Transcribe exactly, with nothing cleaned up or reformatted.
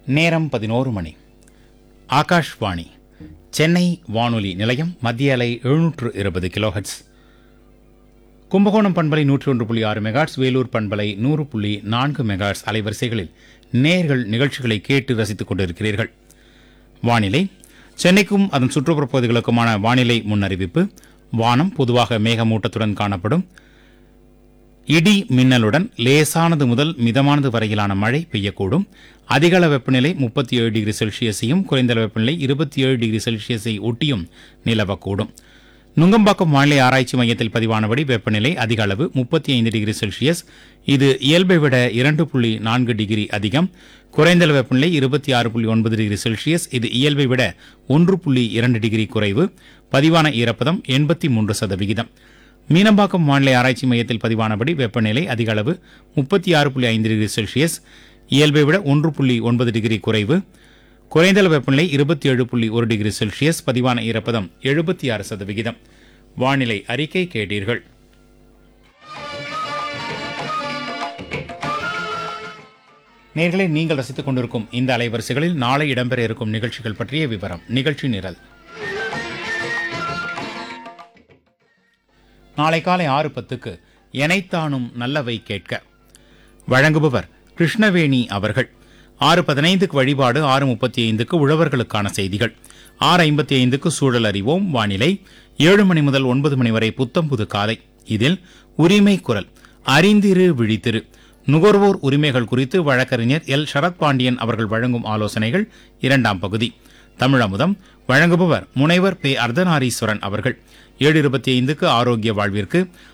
நேரம் பதினோரு மணி. ஆகாஷ்வாணி சென்னை வானொலி நிலையம். மத்திய அலை எழுநூற்று இருபது கிலோஹெட்ஸ். கும்பகோணம் பண்பலை நூற்றி ஒன்று புள்ளி ஆறு மெகாட்ஸ், வேலூர் பண்பலை நூறு புள்ளி நான்கு மெகாட்ஸ் அலைவரிசைகளில் நேயர்கள் நிகழ்ச்சிகளை கேட்டு ரசித்துக் கொண்டிருக்கிறீர்கள். வானிலை. சென்னைக்கும் அதன் சுற்றுப்புற பகுதிகளுக்குமான வானிலை முன்னறிவிப்பு. வானம் பொதுவாக மேகமூட்டத்துடன் காணப்படும். இடி மின்னலுடன் லேசானது முதல் மிதமானது வரையிலான மழை பெய்யக்கூடும். அதிகள வெப்பநிலை முப்பத்தி ஏழு டிகிரி செல்சியஸையும் குறைந்தளவு வெப்பநிலை இருபத்தி ஏழு டிகிரி செல்சியஸை ஒட்டியும் நிலவக்கூடும். நுங்கம்பாக்கம் வானிலை ஆராய்ச்சி மையத்தில் பதிவானபடி வெப்பநிலை அதிக அளவு முப்பத்தி ஐந்து டிகிரி செல்சியஸ், இது இயல்பை விட இரண்டு புள்ளி நான்கு டிகிரி அதிகம். குறைந்தளவு வெப்பநிலை இருபத்தி ஆறு புள்ளி ஒன்பது டிகிரி செல்சியஸ், இது இயல்பை விட ஒன்று புள்ளி இரண்டு டிகிரி குறைவு. பதிவான ஈரப்பதம் எண்பத்தி மூன்று சதவிகிதம். மீனம்பாக்கம் வானிலை ஆராய்ச்சி மையத்தில் பதிவானபடி வெப்பநிலை அதிக அளவு முப்பத்தி ஆறு புள்ளி ஐந்து டிகிரி செல்சியஸ், இயல்பை விட ஒன்று புள்ளி ஒன்பது டிகிரி குறைவு. குறைந்தளவு வெப்பநிலை இருபத்தி ஏழு புள்ளி ஒரு டிகிரி செல்சியஸ். பதிவான ஈரப்பதம் எழுபத்தி ஆறு சதவிகிதம். வானிலை அறிக்கை கேட்டீர்கள். நேயர்களே, நீங்கள் ரசித்துக் கொண்டிருக்கும் இந்த அலைவரிசைகளில் நாளை இடம்பெற இருக்கும் நிகழ்ச்சிகள் பற்றிய விவரம். நிகழ்ச்சி நிரல். நாளை காலை ஆறு பத்துக்கு எனைத்தானும் நல்லவை கேட்க வழங்குபவர் கிருஷ்ணவேணி அவர்கள். ஆறு பதினைந்துக்கு வழிபாடு. ஆறு முப்பத்தி ஐந்துக்கு உழவர்களுக்கான செய்திகள். ஆறு ஐம்பத்தி ஐந்துக்கு சூழல் அறிவோம். வானிலை. ஏழு மணி முதல் ஒன்பது மணி வரை புத்தம்புது காலை. இதில் உரிமை குரல் அறிந்திரு விழித்திரு நுகர்வோர் உரிமைகள் குறித்து வழக்கறிஞர் எல் சரத்பாண்டியன் அவர்கள் வழங்கும் ஆலோசனைகள் இரண்டாம் பகுதி. தமிழமுதம் வழங்குபவர் முனைவர் பே அர்த்தநாரீஸ்வரன் அவர்கள். ஏழு இருபத்தி ஐந்துக்கு ஆரோக்கிய வாழ்விற்கு.